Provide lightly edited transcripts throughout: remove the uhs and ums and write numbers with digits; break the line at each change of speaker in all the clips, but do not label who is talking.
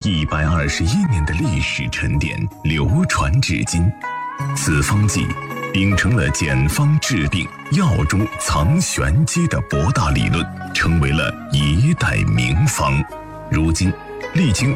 121年的历史沉淀流传至今。此方剂秉承了简方治病、药中藏玄机的博大理论，成为了一代名方。如今历经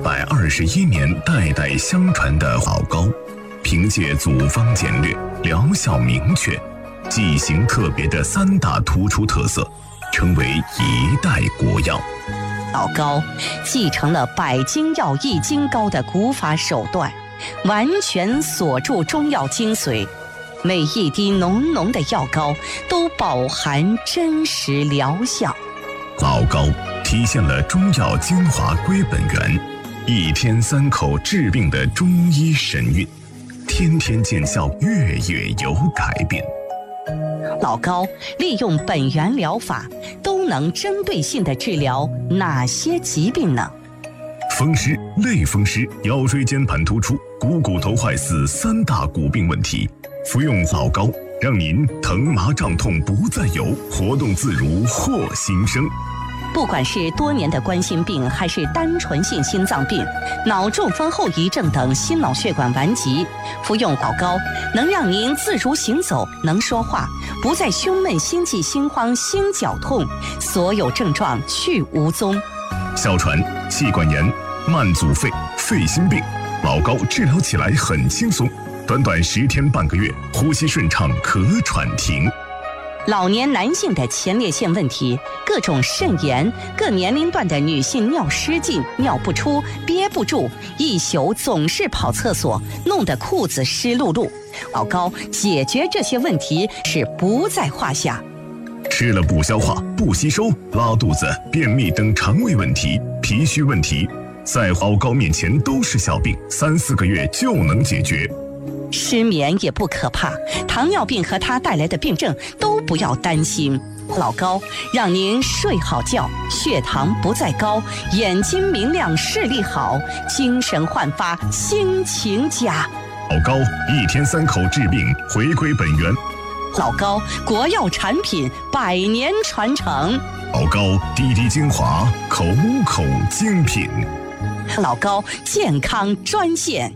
121年代代相传的老膏，凭借组方简略、疗效明确、剂型特别的3大突出特色，成为一代国药。
老膏继承了百金药易筋膏的古法手段，完全锁住中药精髓，每一滴浓浓的药膏都饱含真实疗效。
老膏体现了中药精华归本源，1天3口治病的中医神韵，天天见效，月月有改变。
老膏利用本源疗法，都能针对性地治疗哪些疾病呢？
风湿、类风湿、腰椎间盘突出、股头坏死3大骨病问题，服用老膏，让您疼麻胀痛不再有，活动自如获新生。
不管是多年的冠心病，还是单纯性心脏病、脑中风后遗症等心脑血管顽疾，服用老膏能让您自如行走，能说话，不再胸闷、心悸、心慌、心绞痛，所有症状去无踪。
哮喘、气管炎、慢阻肺、肺心病，老膏治疗起来很轻松，短短10天半个月，呼吸顺畅，咳喘停。
老年男性的前列腺问题，各种肾炎，各年龄段的女性尿失禁、尿不出、憋不住，一宿总是跑厕所，弄得裤子湿漉漉。老膏解决这些问题是不在话下。
吃了不消化、不吸收、拉肚子、便秘等肠胃问题、脾虚问题，在老膏面前都是小病，3、4个月就能解决。
失眠也不可怕，糖尿病和它带来的病症都不要担心。老膏让您睡好觉，血糖不再高，眼睛明亮，视力好，精神焕发，心情佳。
老膏1天3口治病，回归本源。
老膏国药产品，100年传承。
老膏滴滴精华，口口精品。
老膏健康专线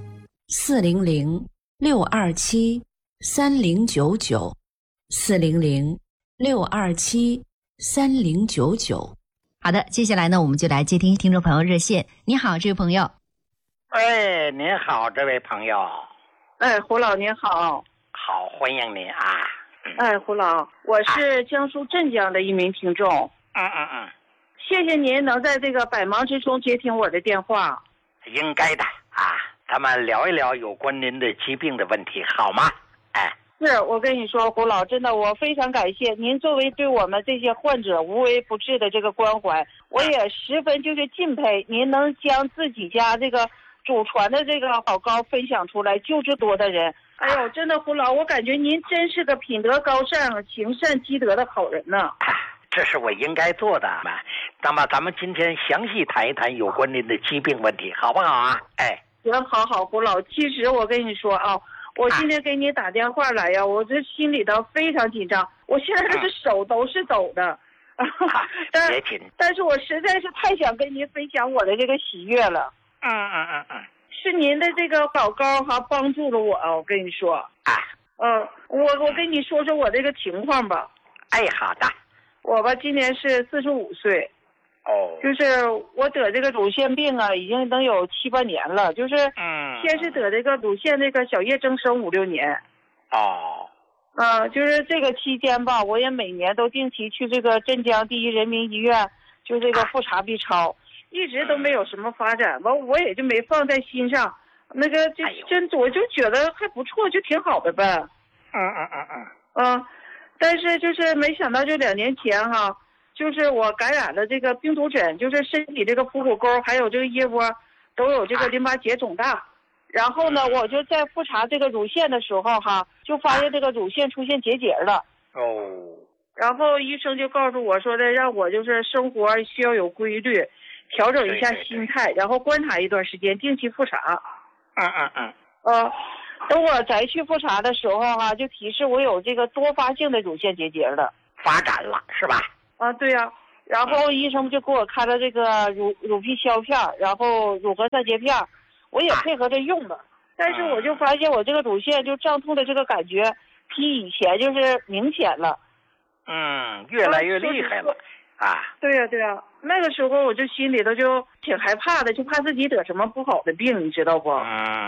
400-627-3099，400-627-3099。好的，接下来呢，我们就来接听听众朋友热线。你好，这位朋友。
哎，您好，这位朋友。
哎，胡老您好。
好，欢迎您啊。
哎，胡老，我是江苏镇江的一名听众。谢谢您能在这个百忙之中接听我的电话。
应该的啊，咱们聊一聊有关您的疾病的问题，好吗？哎，
是我跟你说，胡老，真的我非常感谢您作为对我们这些患者无微不至的这个关怀，我也十分就是敬佩您能将自己家这个祖传的这个老膏分享出来，救治多的人。哎呦，真的胡老，我感觉您真是个品德高尚、行善积德的好人呢。
这是我应该做的嘛。那么咱们今天详细谈一谈有关您的疾病问题，好不好啊？哎，
行，好，胡老。其实我跟你说啊，我今天给你打电话来呀，我这心里头非常紧张，我现在这个手都是抖的。
别紧。
但是我实在是太想跟您分享我的这个喜悦了。是您的这个老膏帮助了我，我跟你说。我跟你说说我这个情况吧。
哎，好的。
我吧今年是45岁。就是我得这个乳腺病啊，已经能有7、8年了。就是先是得这个乳腺那个小叶增生5、6年。就是这个期间吧，我也每年都定期去这个镇江第一人民医院，就这个复查 B 超。一直都没有什么发展，我也就没放在心上。那个我就觉得还不错，就挺好的呗。但是就是没想到，就2年前就是我感染了这个病毒疹，就是身体这个腹股沟还有这个腋窝都有这个淋巴结肿大。然后呢，我就在复查这个乳腺的时候就发现这个乳腺出现结节了。然后医生就告诉我说的，让我就是生活需要有规律。调整一下心态，然后观察一段时间，定期复查。等我再去复查的时候就提示我有这个多发性的乳腺结节了，
发展了是吧？
对呀。 然后医生就给我开了这个乳皮消片，然后乳核三结片，我也配合着用了。但是我就发现我这个乳腺就胀痛的这个感觉比以前就是明显了。
越来越厉害了啊！
对呀，对呀，那个时候我就心里头就挺害怕的，就怕自己得什么不好的病，你知道不？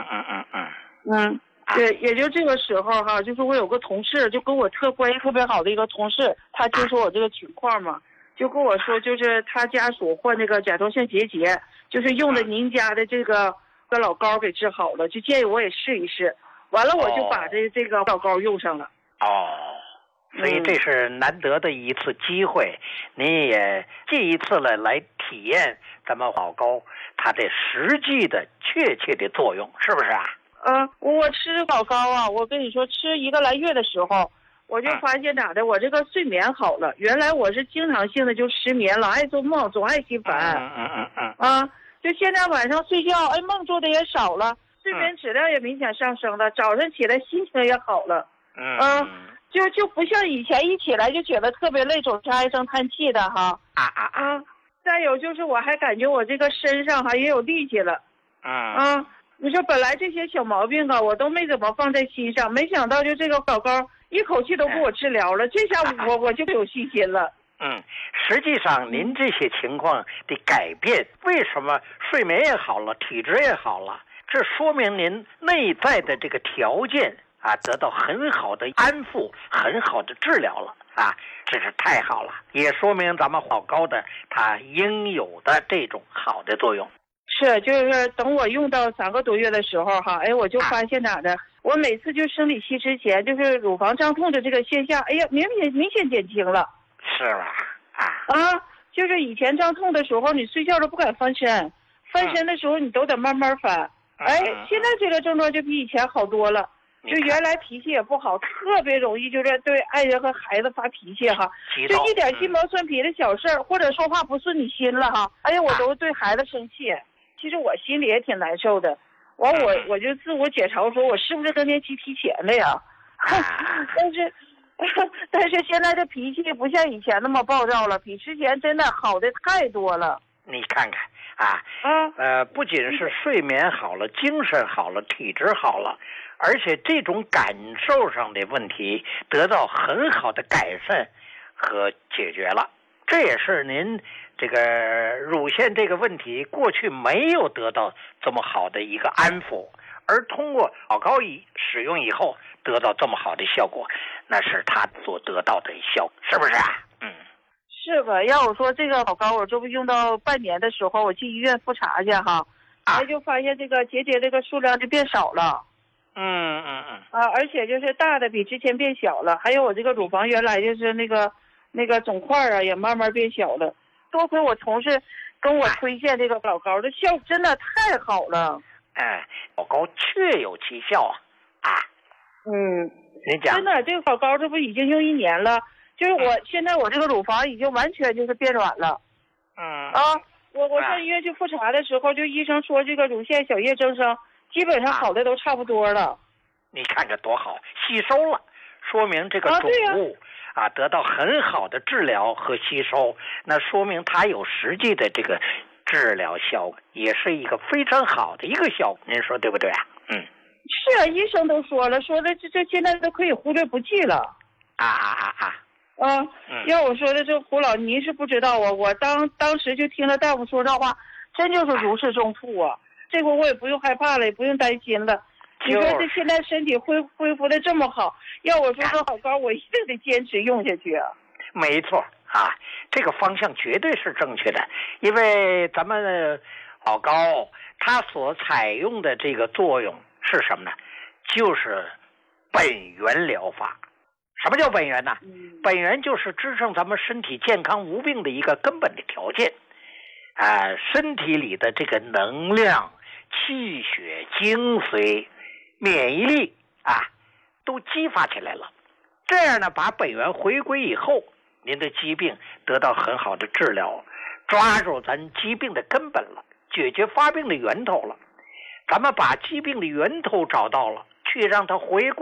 对，也就这个时候哈，就是我有个同事，就跟我关系特别好的一个同事，他听说我这个情况嘛，就跟我说，就是他家属患这个甲状腺结节，就是用的您家的这个老膏给治好了，就建议我也试一试。完了，我就把这个老膏用上了。
所以这是难得的一次机会，你也这一次来体验咱们老膏它的实际的确切的作用，是不是啊？
我吃老膏啊，我跟你说，吃1个来月的时候，我就发现咋的，我这个睡眠好了。原来我是经常性的就失眠了，爱做梦，总爱心烦。就现在晚上睡觉，梦做的也少了，睡眠质量也明显上升了，早上起来心情也好了。就不像以前一起来就觉得特别累，总是唉声叹气的哈。再有就是我还感觉我这个身上也有力气了。你说本来这些小毛病啊，我都没怎么放在心上，没想到就这个老膏一口气都给我治疗了，这下我就有信心了。
实际上您这些情况的改变，为什么睡眠也好了，体质也好了，这说明您内在的这个条件得到很好的安抚，很好的治疗了这是太好了，也说明咱们老膏的它应有的这种好的作用。
是，就是等我用到3个多月的时候我就发现咋的，我每次就生理期之前，就是乳房胀痛的这个现象，明显减轻了。
是吧？
就是以前胀痛的时候，你睡觉都不敢翻身，翻身的时候你都得慢慢翻。现在这个症状就比以前好多了。就原来脾气也不好，特别容易就是对爱人和孩子发脾气就一点鸡毛蒜皮的小事儿，或者说话不顺你心了我都对孩子生气。其实我心里也挺难受的，我就自我检查说，我是不是更年期提前了呀？但是现在这脾气不像以前那么暴躁了，比之前真的好的太多了。
你看看不仅是睡眠好了，精神好了，体质好了，而且这种感受上的问题得到很好的改善和解决了。这也是您这个乳腺这个问题过去没有得到这么好的一个安抚，而通过老膏使用以后得到这么好的效果，那是他所得到的效果，是不是
是吧？要我说这个老膏，我这不用到半年的时候，我去医院复查去就发现这个结节这个数量就变少了。而且就是大的比之前变小了，还有我这个乳房原来就是那个肿块也慢慢变小了。多亏我同事跟我推荐这个老膏，这效果真的太好了。
老膏确有其效你讲
真的，这个老膏这不已经用1年了，就是现在我这个乳房已经完全就是变软了。我上医院去复查的时候，就医生说这个乳腺小叶增生基本上好的都差不多了。
你看这多好，吸收了，说明这个肿物得到很好的治疗和吸收，那说明它有实际的这个治疗效果，也是一个非常好的一个效果，您说对不对
是医生都说了，说的这现在都可以忽略不计了。要我说的这胡老，您是不知道我当时就听了大夫说这话，真就是如释重负这回我也不用害怕了，也不用担心了。你说这现在身体恢复的这么好，要我说这老膏我一定得坚持用下去
没错这个方向绝对是正确的，因为咱们老膏它所采用的这个作用是什么呢？就是本源疗法。什么叫本源呢？本源就是支撑咱们身体健康无病的一个根本的条件身体里的这个能量、气血、精髓、免疫力都激发起来了。这样呢，把本源回归以后，您的疾病得到很好的治疗，抓住咱疾病的根本了，解决发病的源头了。咱们把疾病的源头找到了，去让它回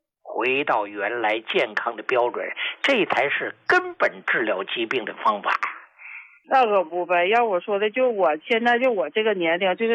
到原来健康的标准，这才是根本治疗疾病的方法。
那可不呗，要我说的，就我现在就我这个年龄，就是